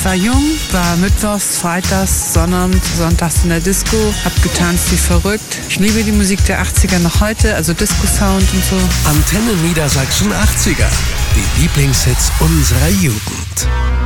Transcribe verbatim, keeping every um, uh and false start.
Ich war jung, war mittwochs, freitags, sonnabends, sonntags in der Disco, hab getanzt wie verrückt. Ich liebe die Musik der achtziger noch heute, also Disco-Sound und so. Antenne Niedersachsen achtziger, die Lieblingshits unserer Jugend.